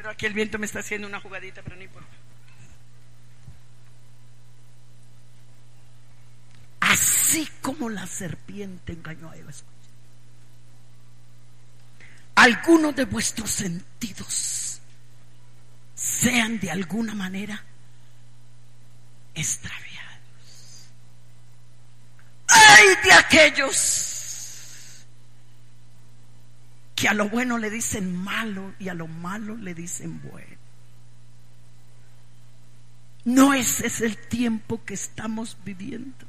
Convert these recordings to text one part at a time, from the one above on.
Pero aquí el viento me está haciendo una jugadita, pero no importa. Así como la serpiente engañó a Eva, algunos de vuestros sentidos sean de alguna manera extraviados. ¡Ay de aquellos que a lo bueno le dicen malo y a lo malo le dicen bueno! No ese es el tiempo que estamos viviendo.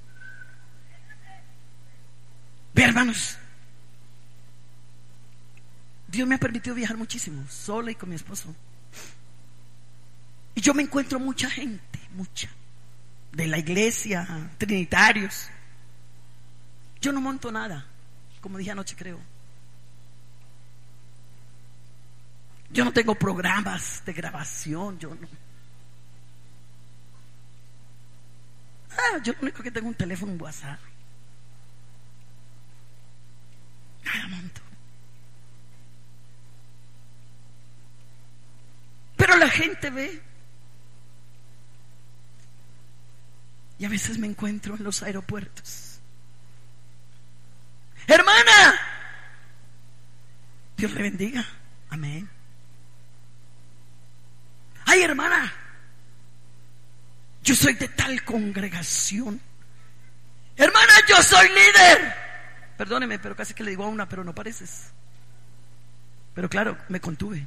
Ve, hermanos, Dios me ha permitido viajar muchísimo, sola y con mi esposo. Y yo me encuentro mucha gente, mucha, de la iglesia, trinitarios. Yo no monto nada, como dije anoche, creo. Yo no tengo programas de grabación, yo no. Yo lo único que tengo un teléfono, un WhatsApp. Nada monto. Pero la gente ve. Y a veces me encuentro en los aeropuertos. Hermana, Dios le bendiga. Amén. Ay, hermana, yo soy de tal congregación. Hermana, yo soy líder. Perdóneme, pero casi que le digo a una, pero no pareces. Pero claro, me contuve,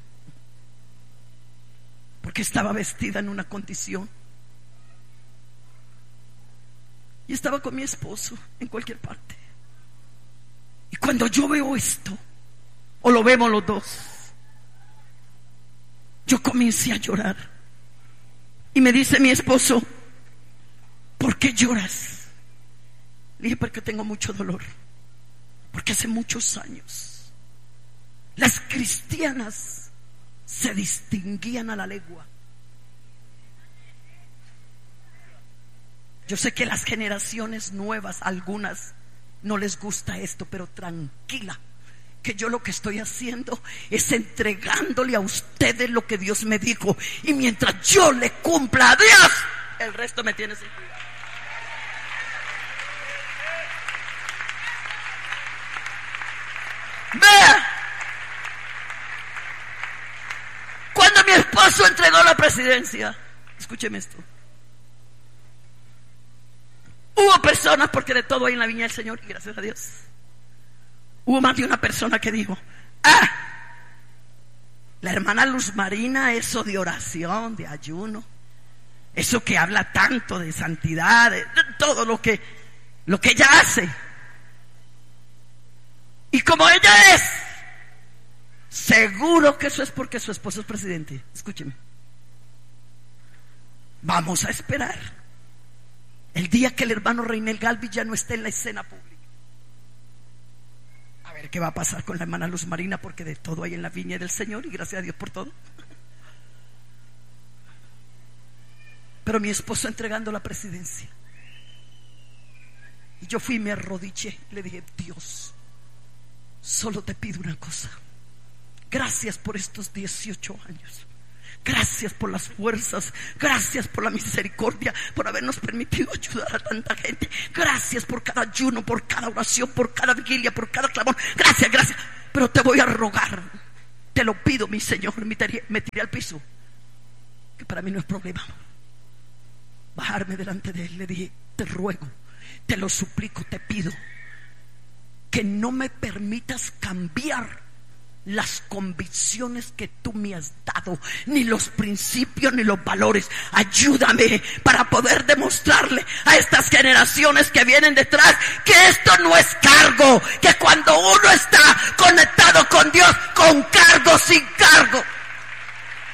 porque estaba vestida en una condición. Y estaba con mi esposo en cualquier parte. Y cuando yo veo esto, o lo vemos los dos, yo comencé a llorar. Y me dice mi esposo: ¿por qué lloras? Le dije: porque tengo mucho dolor. Porque hace muchos años las cristianas se distinguían a la legua. Yo sé que las generaciones nuevas, algunas no les gusta esto, pero tranquila, que yo lo que estoy haciendo es entregándole a ustedes lo que Dios me dijo, y mientras yo le cumpla a Dios, el resto me tiene sin cuidado. Vea, cuando mi esposo entregó la presidencia, escúcheme esto, hubo personas, porque de todo hay en la viña del Señor, y gracias a Dios, hubo más de una persona que dijo: la hermana Luz Marina, eso de oración, de ayuno, eso que habla tanto de santidad, de todo lo que ella hace, y como ella es, seguro que eso es porque su esposo es presidente. Escúcheme, vamos a esperar el día que el hermano Reinel Galvis ya no esté en la escena pública, a ver qué va a pasar con la hermana Luz Marina, porque de todo hay en la viña del Señor, y gracias a Dios por todo. Pero mi esposo entregando la presidencia, y yo fui y me arrodillé, le dije: Dios, solo te pido una cosa. Gracias por estos 18 años. Gracias por las fuerzas. Gracias por la misericordia, por habernos permitido ayudar a tanta gente. Gracias por cada ayuno, por cada oración, por cada vigilia, por cada clamor. Gracias, gracias. Pero te voy a rogar, te lo pido, mi Señor. Me tiré al piso, que para mí no es problema. Bajarme delante de él, le dije: te ruego, te lo suplico, te pido que no me permitas cambiar las convicciones que tú me has dado, ni los principios ni los valores. Ayúdame para poder demostrarle a estas generaciones que vienen detrás que esto no es cargo, que cuando uno está conectado con Dios, con cargo, sin cargo,